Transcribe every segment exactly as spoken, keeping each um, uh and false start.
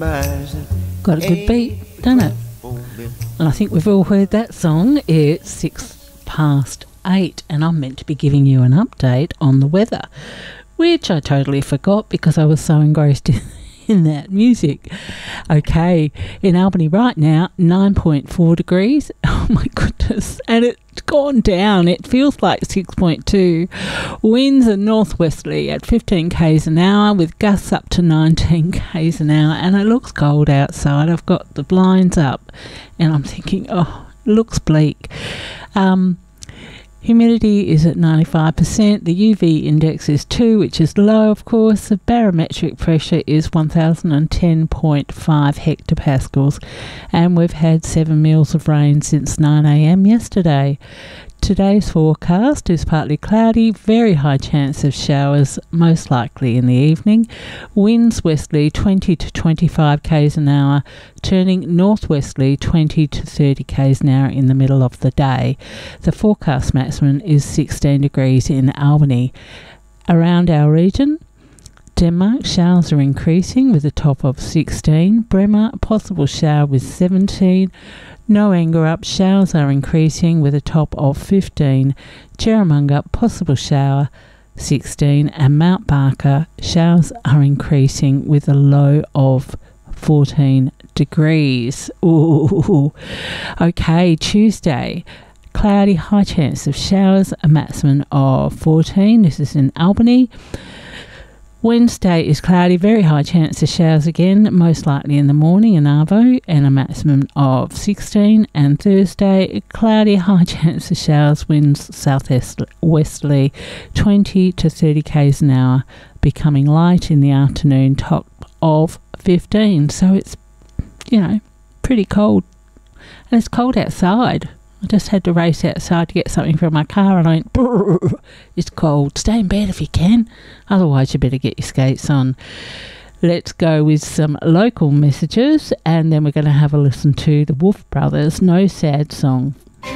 Got a good beat, don't it? And I think we've all heard that song. It's six past eight, and I'm meant to be giving you an update on the weather, which I totally forgot because I was so engrossed in, in that music. Okay, in Albany right now, nine point four degrees. Oh my goodness, and it's gone down. It feels like six point two. Winds are northwesterly at fifteen k's an hour with gusts up to nineteen k's an hour, and it looks cold outside. I've got the blinds up and I'm thinking, oh, it looks bleak. Um, humidity is at ninety-five percent. The U V index is two, which is low, of course. The barometric pressure is one thousand ten point five hectopascals. And we've had seven mils of rain since nine a.m. yesterday. Today's forecast is partly cloudy, very high chance of showers, most likely in the evening. Winds westerly twenty to twenty-five k's an hour, turning northwesterly twenty to thirty k's an hour in the middle of the day. The forecast maximum is sixteen degrees in Albany. Around our region, Denmark, showers are increasing with a top of sixteen. Bremer, possible shower with seventeen. Noangerup, showers are increasing with a top of fifteen. Jerramunga, possible shower, sixteen. And Mount Barker, showers are increasing with a low of fourteen degrees. Ooh. Okay, Tuesday, cloudy, high chance of showers, a maximum of fourteen. This is in Albany. Wednesday is cloudy, very high chance of showers again, most likely in the morning in Arvo, and a maximum of sixteen. And Thursday, cloudy, high chance of showers, winds southwesterly twenty to thirty k's an hour, becoming light in the afternoon, top of fifteen. So it's, you know, pretty cold. And it's cold outside. I just had to race outside to get something from my car, and I went, brrr, it's cold. Stay in bed if you can. Otherwise, you better get your skates on. Let's go with some local messages, and then we're going to have a listen to the Wolf Brothers' No Sad Song.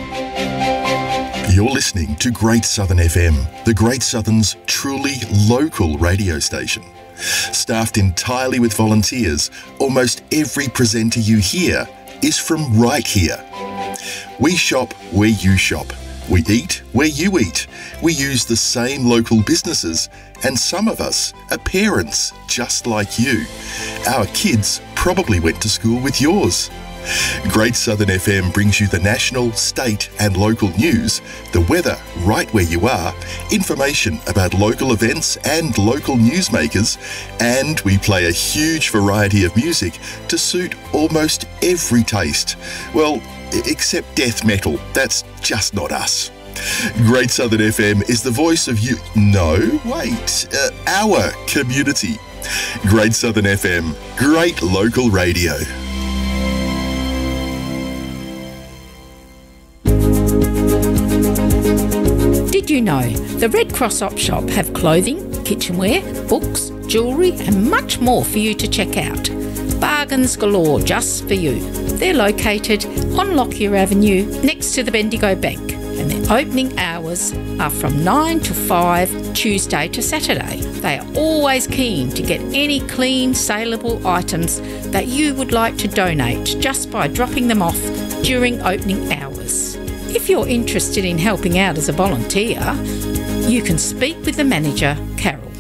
You're listening to Great Southern F M, the Great Southern's truly local radio station. Staffed entirely with volunteers, almost every presenter you hear is from right here. We shop where you shop. We eat where you eat. We use the same local businesses, and some of us are parents just like you. Our kids probably went to school with yours. Great Southern F M brings you the national, state and local news, the weather right where you are, information about local events and local newsmakers, and we play a huge variety of music to suit almost every taste. Well, except death metal. That's just not us. Great Southern F M is the voice of you. No, wait, uh, our community. Great Southern F M, great local radio. Did you know the Red Cross Op Shop have clothing, kitchenware, books, jewellery and much more for you to check out? Bargains galore just for you. They're located on Lockyer Avenue next to the Bendigo Bank, and their opening hours are from nine to five Tuesday to Saturday. They are always keen to get any clean, saleable items that you would like to donate just by dropping them off during opening hours. If you're interested in helping out as a volunteer, you can speak with the manager, Carol.